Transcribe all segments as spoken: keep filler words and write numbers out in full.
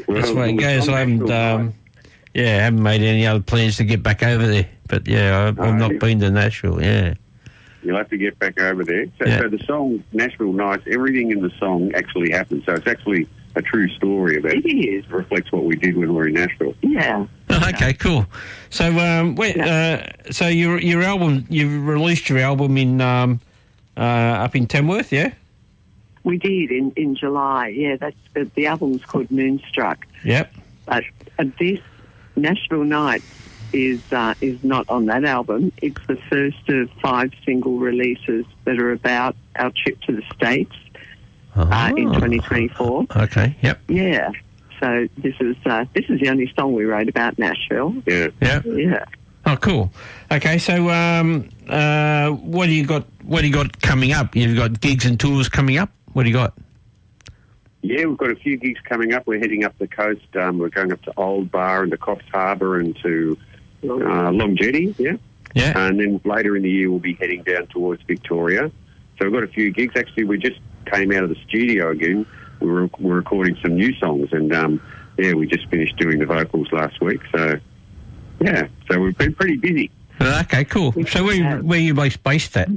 Well, that's where it goes. I haven't, um, night. yeah, haven't made any other plans to get back over there. But yeah, I've, I've No. not been to Nashville. Yeah. You'll have to get back over there. So, Yeah. so the song Nashville Nights, everything in the song actually happened. So it's actually a true story about It is. reflects what we did when we were in Nashville. Yeah. Oh, okay, cool. So, um, wait, uh, so your your album, you released your album in um, uh, up in Tamworth, yeah? We did in, in July. Yeah, that's the, the album's called Moonstruck. Yep. But uh, this Nashville Nights is uh, is not on that album. It's the first of five single releases that are about our trip to the States uh, in twenty twenty-four. Okay. Yep. Yeah. So this is uh, this is the only song we wrote about Nashville. Yeah. Yeah. Yeah. Oh, cool. Okay, so um, uh, what do you got? What do you got coming up? You've got gigs and tours coming up. What do you got? Yeah, we've got a few gigs coming up. We're heading up the coast. Um, we're going up to Old Bar and to Coffs Harbour and to uh, Long Jetty, yeah. Yeah. And then later in the year, we'll be heading down towards Victoria. So we've got a few gigs. Actually, we just came out of the studio again. We were, we're recording some new songs, and um, yeah, we just finished doing the vocals last week. So yeah, so we've been pretty busy. Okay, cool. So where where you based based at?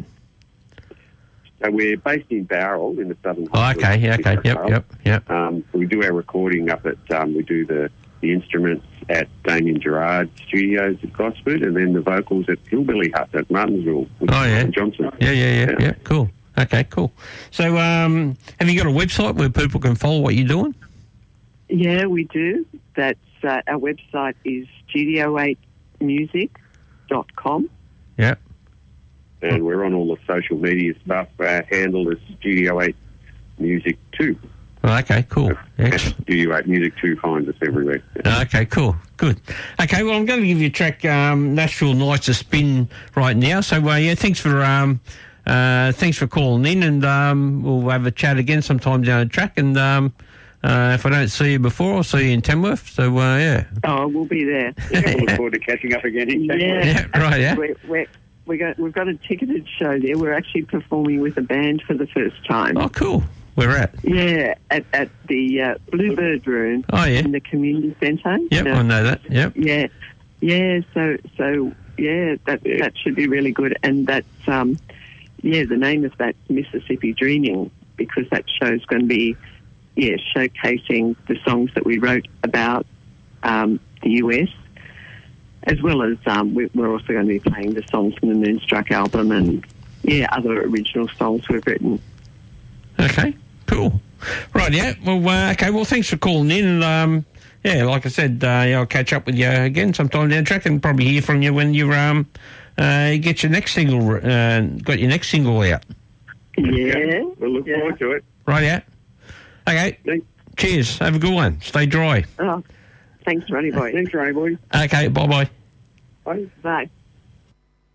So we're based in Bowral in the southern. Oh, okay, yeah, okay, yep, yep, yep. Um, we do our recording up at, um, we do the, the instruments at Damien Gerard Studios at Gosford, and then the vocals at Hillbilly Hut at Martinsville with Oh, yeah. Martin Johnson. Yeah, yeah, yeah, Yeah. yeah. Cool. Okay, cool. So, um, have you got a website where people can follow what you're doing? Yeah, we do. That's uh, our website is studio eight music dot com. Yeah. And we're on all the social media stuff. Our handle is Studio eight Music two. Oh, okay, cool. Excellent. Studio eight Music two finds us everywhere. Okay, cool. Good. Okay, well, I'm going to give you a track, um, Nashville Nights, a spin right now. So, uh, yeah, thanks for um, uh, thanks for calling in, and um, we'll have a chat again sometime down the track. And um, uh, if I don't see you before, I'll see you in Tamworth. So, uh, yeah. Oh, we'll be there. Yeah, we look forward to catching up again in Tamworth. Yeah. Yeah, right, yeah. We're, we're, we got, we've got a ticketed show there. We're actually performing with a band for the first time. Oh, cool. Where at? Yeah, at, at the uh, Bluebird Room Oh, yeah. in the community centre. Yep, Yeah. I know that. Yep. Yeah, yeah. So, so yeah, that Yeah. that should be really good. And that's um, yeah, the name of that Mississippi Dreaming, because that show's going to be yeah showcasing the songs that we wrote about um, the U S, as well as um, we, we're also going to be playing the songs from the Moonstruck album and yeah other original songs we've written. Okay, cool. Right, yeah. Well, uh, okay. Well, thanks for calling in. And, um, yeah, like I said, uh, yeah, I'll catch up with you again sometime down the track, and probably hear from you when you um, uh, get your next single, uh, got your next single out. Yeah, We'll look yeah. forward to it. Right, yeah. Okay. Thanks. Cheers. Have a good one. Stay dry. Oh, thanks, Ronnie Boy. Thanks, Ronnie Boy. Okay. Bye bye. Bye. Bye.